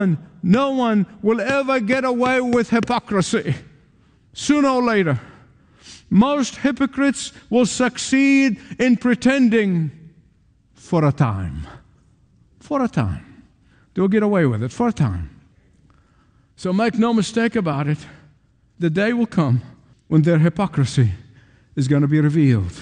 No one will ever get away with hypocrisy. Sooner or later, most hypocrites will succeed in pretending for a time. For a time. They'll get away with it for a time. So make no mistake about it. The day will come when their hypocrisy is going to be revealed.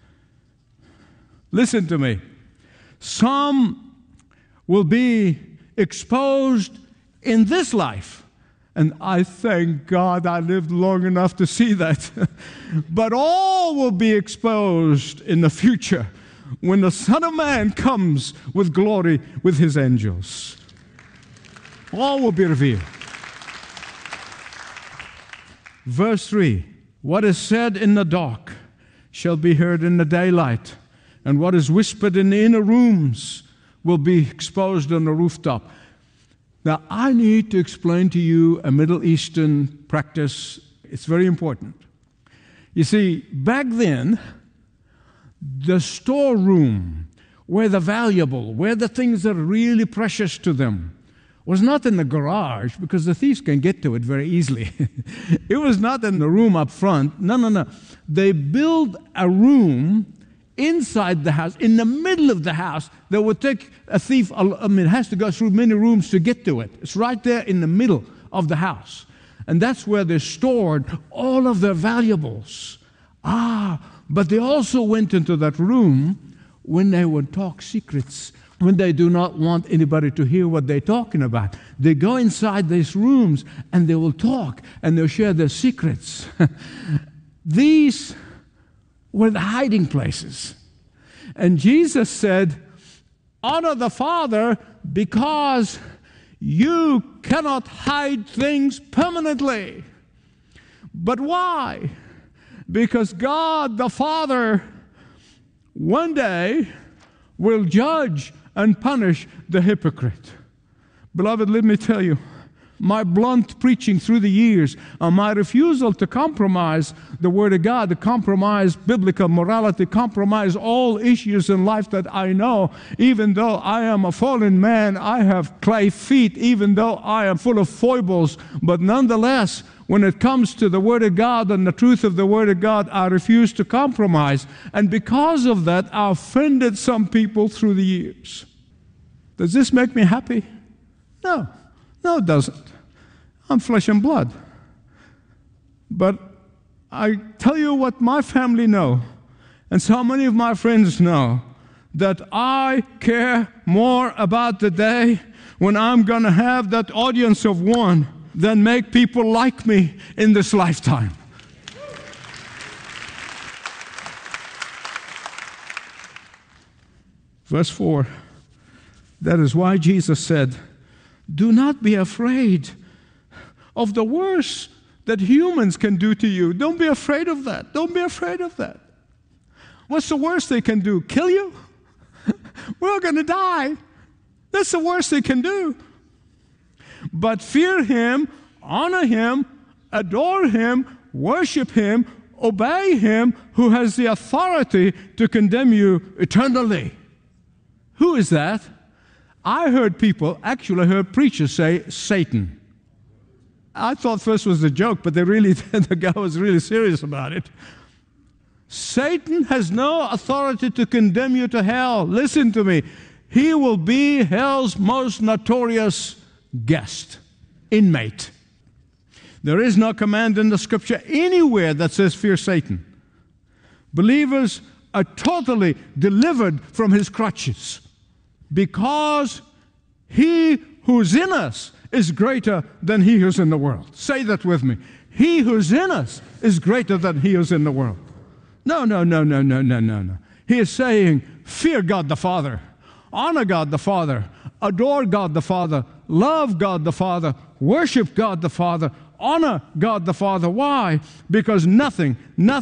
Listen to me. Some will be exposed in this life. And I thank God I lived long enough to see that. But all will be exposed in the future when the Son of Man comes with glory with his angels. All will be revealed. Verse 3, what is said in the dark shall be heard in the daylight, and what is whispered in the inner rooms will be exposed on the rooftop. Now, I need to explain to you a Middle Eastern practice. It's very important. You see, back then, the storeroom, where the valuable, where the things that are really precious to them, was not in the garage, because the thieves can get to it very easily. It was not in the room up front. No. They built a room inside the house, in the middle of the house, that would take a thief, it has to go through many rooms to get to it. It's right there in the middle of the house. And that's where they stored all of their valuables. But they also went into that room when they would talk secrets, when they do not want anybody to hear what they're talking about. They go inside these rooms and they will talk and they'll share their secrets. These were the hiding places. And Jesus said, honor the Father because you cannot hide things permanently. But why? Because God the Father one day will judge and punish the hypocrite. Beloved, let me tell you, my blunt preaching through the years, my refusal to compromise the Word of God, to compromise biblical morality, compromise all issues in life that I know, even though I am a fallen man, I have clay feet, even though I am full of foibles, but nonetheless, when it comes to the Word of God and the truth of the Word of God, I refuse to compromise. And because of that, I offended some people through the years. Does this make me happy? No. No, it doesn't. I'm flesh and blood. But I tell you what my family know, and so many of my friends know, that I care more about the day when I'm going to have that audience of one than make people like me in this lifetime. Verse 4, that is why Jesus said, do not be afraid of the worst that humans can do to you. Don't be afraid of that. Don't be afraid of that. What's the worst they can do? Kill you? We're going to die. That's the worst they can do. But fear Him, honor Him, adore Him, worship Him, obey Him who has the authority to condemn you eternally. Who is that? I heard preachers say Satan. I thought first was a joke, but the guy was really serious about it. Satan has no authority to condemn you to hell. Listen to me. He will be hell's most notorious guest, inmate. There is no command in the Scripture anywhere that says fear Satan. Believers are totally delivered from his crutches because he who's in us is greater than he who's in the world. Say that with me. He who's in us is greater than he who's in the world. No. He is saying, fear God the Father, honor God the Father, adore God the Father, love God the Father, worship God the Father, honor God the Father. Why? Because nothing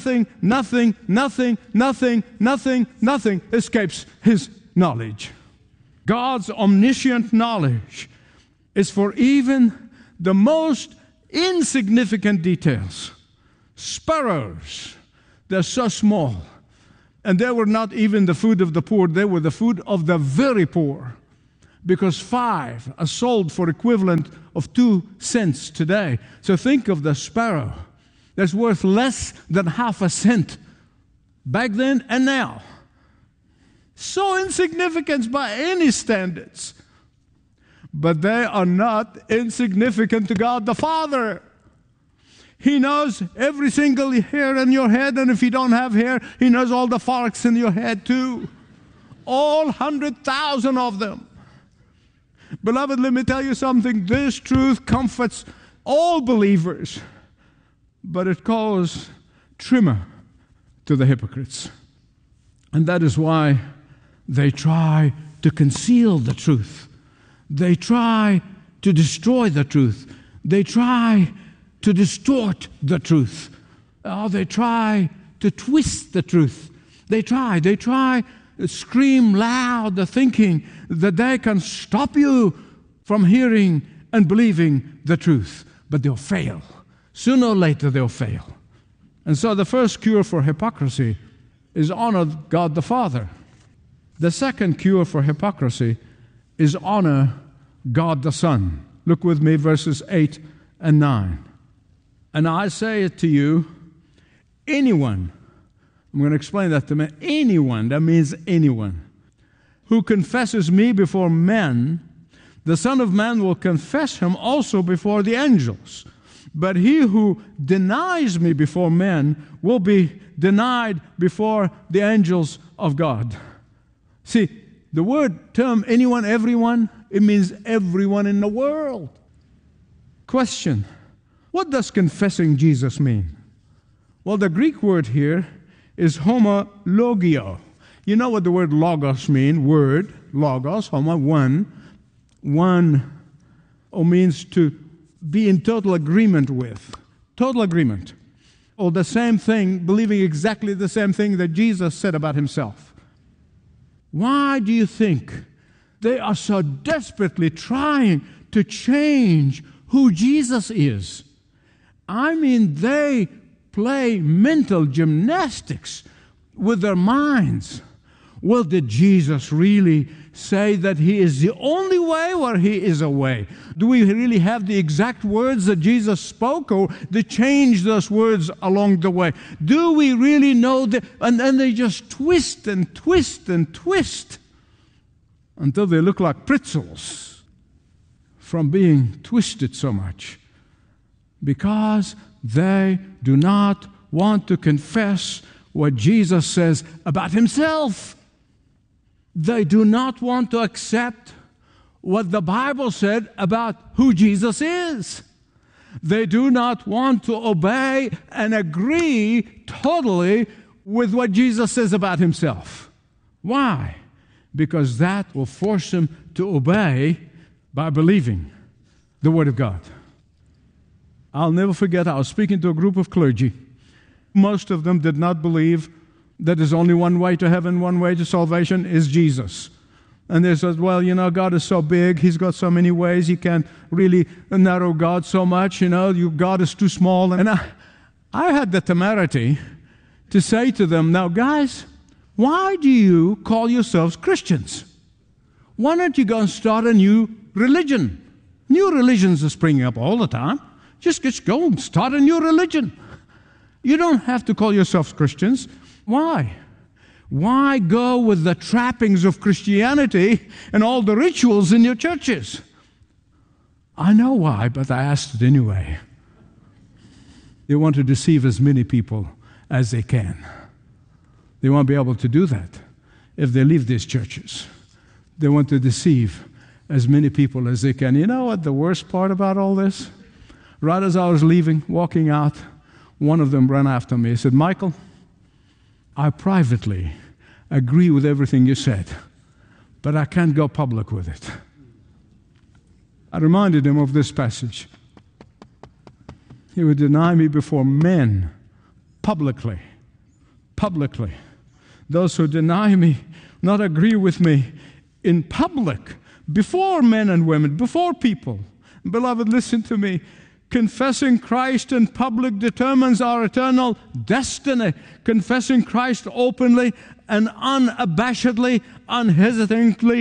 escapes His knowledge. God's omniscient knowledge is for even the most insignificant details. Sparrows, they're so small. And they were not even the food of the poor, they were the food of the very poor. because 5 are sold for equivalent of 2 cents today. So think of the sparrow that's worth less than half a cent back then and now. So insignificant by any standards. But they are not insignificant to God the Father. He knows every single hair in your head, and if you don't have hair, He knows all the follicles in your head too. All 100,000 of them. Beloved, let me tell you something. This truth comforts all believers, but it causes tremor to the hypocrites. And that is why they try to conceal the truth. They try to destroy the truth. They try to distort the truth. They try to twist the truth. They try to scream loud, thinking that they can stop you from hearing and believing the truth. But they'll fail. Sooner or later they'll fail. And so the first cure for hypocrisy is honor God the Father. The second cure for hypocrisy is honor God the Son. Look with me, verses 8 and 9. And I say it to you, anyone, I'm going to explain that to me, anyone, that means anyone, who confesses me before men, the Son of Man will confess him also before the angels. But he who denies me before men will be denied before the angels of God. See, the word term anyone, everyone, it means everyone in the world. Question, what does confessing Jesus mean? Well, the Greek word here is homologio. You know what the word logos means? Word, logos, homo, one. One means to be in total agreement with. Total agreement. Or the same thing, believing exactly the same thing that Jesus said about himself. Why do you think they are so desperately trying to change who Jesus is? I mean, they play mental gymnastics with their minds. Well, did Jesus really say that He is the only way, or He is a way? Do we really have the exact words that Jesus spoke, or they change those words along the way? Do we really know that? And then they just twist and twist and twist until they look like pretzels from being twisted so much, because they do not want to confess what Jesus says about Himself. They do not want to accept what the Bible said about who Jesus is. They do not want to obey and agree totally with what Jesus says about Himself. Why? Because that will force them to obey by believing the Word of God. I'll never forget, I was speaking to a group of clergy. Most of them did not believe that there's only one way to heaven, one way to salvation is Jesus. And they said, well, you know, God is so big, He's got so many ways, you can't really narrow God so much, you know, God is too small. And I had the temerity to say to them, now guys, why do you call yourselves Christians? Why don't you go and start a new religion? New religions are springing up all the time. Just go and start a new religion. You don't have to call yourselves Christians. Why? Why go with the trappings of Christianity and all the rituals in your churches? I know why, but I asked it anyway. They want to deceive as many people as they can. They won't be able to do that if they leave these churches. They want to deceive as many people as they can. You know what the worst part about all this? Right as I was leaving, walking out, one of them ran after me. He said, Michael, I privately agree with everything you said, but I can't go public with it. I reminded him of this passage. He would deny me before men, publicly. Publicly. Those who deny me, not agree with me in public, before men and women, before people. Beloved, listen to me. Confessing Christ in public determines our eternal destiny. Confessing Christ openly and unabashedly, unhesitatingly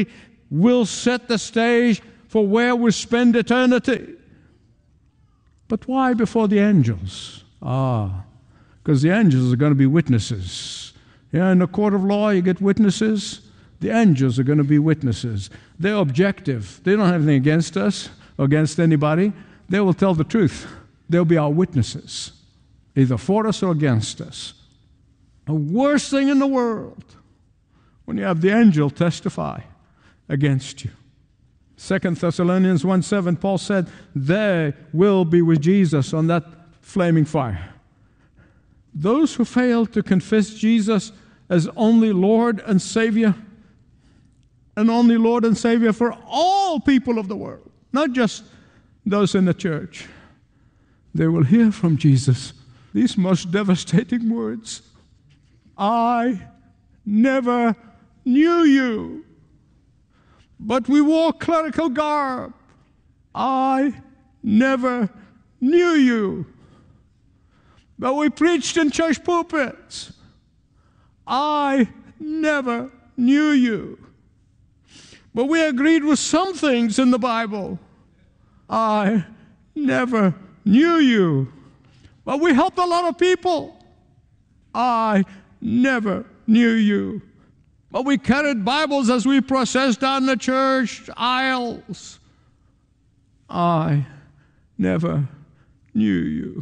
will set the stage for where we spend eternity. But why before the angels? Because the angels are going to be witnesses. Yeah, in the court of law, you get witnesses. The angels are going to be witnesses. They're objective. They don't have anything against us or against anybody. They will tell the truth. They'll be our witnesses, either for us or against us. The worst thing in the world when you have the angel testify against you. 2 Thessalonians 1:7, Paul said, they will be with Jesus on that flaming fire. Those who fail to confess Jesus as only Lord and Savior, and only Lord and Savior for all people of the world, not just those in the church, they will hear from Jesus these most devastating words: I never knew you, but we wore clerical garb. I never knew you, but we preached in church pulpits. I never knew you, but we agreed with some things in the Bible. I never knew you, but we helped a lot of people. I never knew you, but we carried Bibles as we processed down the church aisles. I never knew you.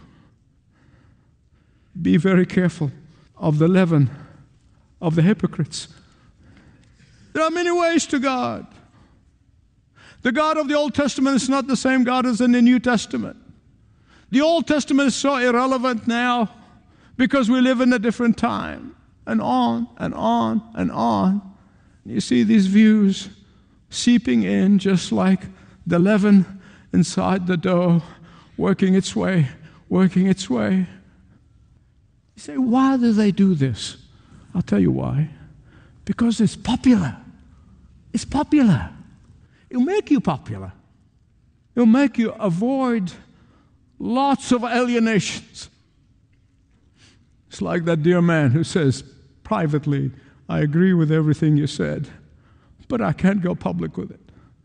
Be very careful of the leaven of the hypocrites. There are many ways to God. The God of the Old Testament is not the same God as in the New Testament. The Old Testament is so irrelevant now because we live in a different time. And on and on and on. You see these views seeping in just like the leaven inside the dough, working its way, working its way. You say, why do they do this? I'll tell you why. Because it's popular. It's popular. It'll make you popular. It'll make you avoid lots of alienations. It's like that dear man who says privately, I agree with everything you said, but I can't go public with it.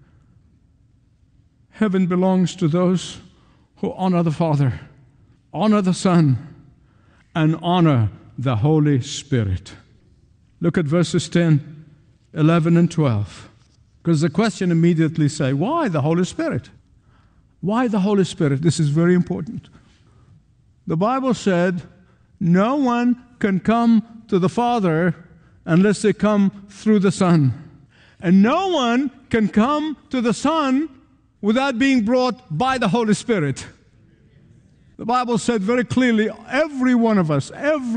Heaven belongs to those who honor the Father, honor the Son, and honor the Holy Spirit. Look at verses 10, 11, and 12. Because the question immediately say, why the Holy Spirit? Why the Holy Spirit? This is very important. The Bible said, no one can come to the Father unless they come through the Son. And no one can come to the Son without being brought by the Holy Spirit. The Bible said very clearly, every one of us,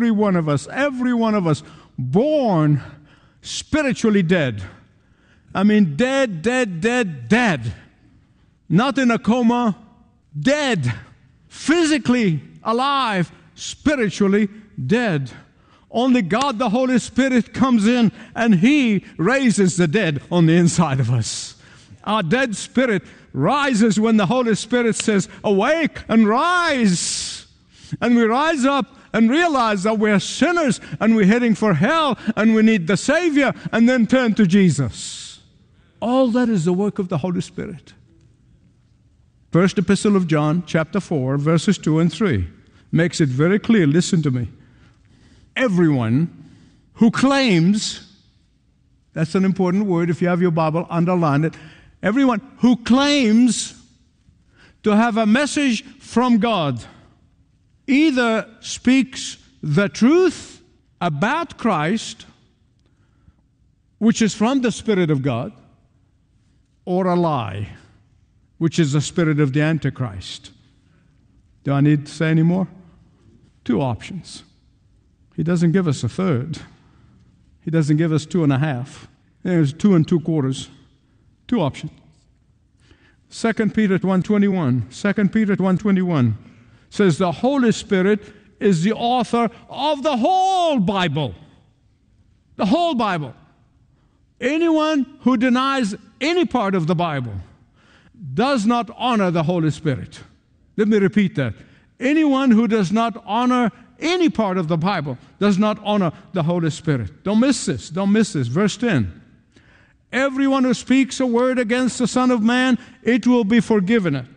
born spiritually dead. I mean, dead. Not in a coma, dead. Physically alive, spiritually dead. Only God, the Holy Spirit, comes in and He raises the dead on the inside of us. Our dead spirit rises when the Holy Spirit says, awake and rise. And we rise up and realize that we're sinners and we're heading for hell and we need the Savior, and then turn to Jesus. All that is the work of the Holy Spirit. First Epistle of John, chapter 4, verses 2 and 3, makes it very clear. Listen to me. Everyone who claims, that's an important word, if you have your Bible, underline it. Everyone who claims to have a message from God either speaks the truth about Christ, which is from the Spirit of God, or a lie, which is the spirit of the Antichrist. Do I need to say any more? Two options. He doesn't give us a third. He doesn't give us 2.5. There's 2 2/4. Two options. 2 Peter 1:21. 2 Peter 1:21 says the Holy Spirit is the author of the whole Bible. The whole Bible. Anyone who denies any part of the Bible does not honor the Holy Spirit. Let me repeat that. Anyone who does not honor any part of the Bible does not honor the Holy Spirit. Don't miss this. Don't miss this. Verse 10. Everyone who speaks a word against the Son of Man, it will be forgiven it.